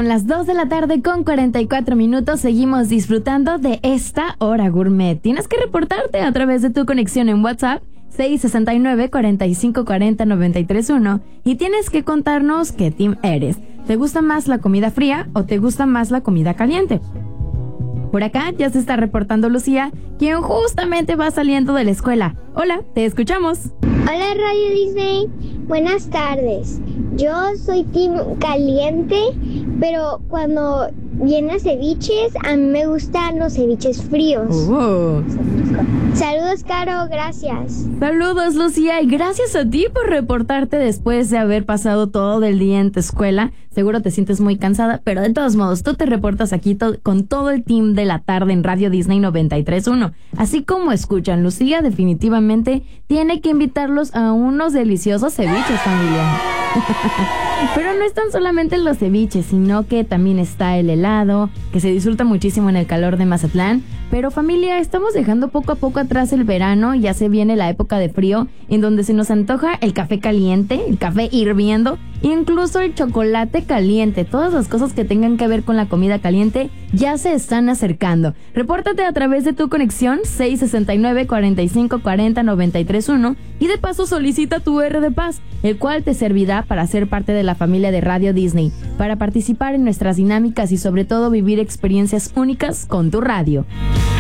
Son las 2 de la tarde con 44 minutos. Seguimos disfrutando de esta hora gourmet. Tienes que reportarte a través de tu conexión en WhatsApp 669-4540-931 y tienes que contarnos qué team eres. ¿Te gusta más la comida fría o te gusta más la comida caliente? Por acá ya se está reportando Lucía, quien justamente va saliendo de la escuela. Hola, te escuchamos. Hola Radio Disney, buenas tardes. Yo soy team caliente, pero cuando vienen ceviches, a mí me gustan los ceviches fríos. Saludos, Caro, gracias. Saludos, Lucía, y gracias a ti por reportarte después de haber pasado todo el día en tu escuela. Seguro te sientes muy cansada, pero de todos modos, tú te reportas aquí con todo el team de la tarde en Radio Disney 93.1. Así como escuchan, Lucía definitivamente tiene que invitarlos a unos deliciosos ceviches, familia. Pero no están solamente los ceviches, sino que también está el helado, que se disfruta muchísimo en el calor de Mazatlán. Pero familia, estamos dejando poco a poco atrás el verano, ya se viene la época de frío, en donde se nos antoja el café caliente, el café hirviendo, incluso el chocolate caliente. Todas las cosas que tengan que ver con la comida caliente ya se están acercando. Repórtate a través de tu conexión 669-4540-931 y de paso solicita tu R de Paz, el cual te servirá para ser parte de la familia de Radio Disney, para participar en nuestras dinámicas y sobre todo vivir experiencias únicas con tu radio.